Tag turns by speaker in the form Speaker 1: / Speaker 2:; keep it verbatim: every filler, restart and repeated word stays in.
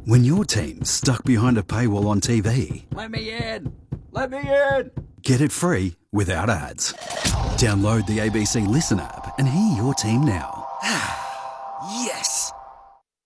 Speaker 1: When your team's stuck behind a paywall on T V,
Speaker 2: Let me in! Let me in!
Speaker 1: get it free without ads. Download the A B C Listen app and hear your team now.
Speaker 2: Yes!